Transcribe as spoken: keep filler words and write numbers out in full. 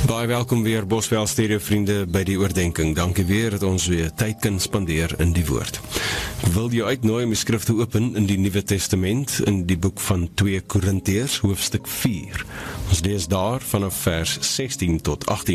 Baie welkom weer Bosveld Stereo vriende by die oordenking. Dankie weer dat ons weer tyd kan spandeer in die woord. Ek wil jou uitnooi om die skrif te open in die Nuwe Testament, in die boek van twee Korintiërs, hoofstuk vier. Ons lees daar vanaf vers sestien tot agttien.